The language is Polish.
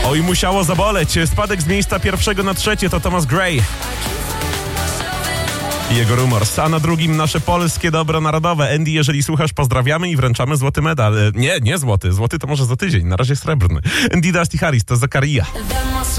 Oj, musiało zaboleć. Spadek z miejsca pierwszego na trzecie to Thomas Gray i jego Rumors. A na drugim nasze polskie dobro narodowe. Andy, jeżeli słuchasz, pozdrawiamy i wręczamy złoty medal. Nie złoty. Złoty to może za tydzień. Na razie srebrny. Andy, Dusty Harris to Zakaria.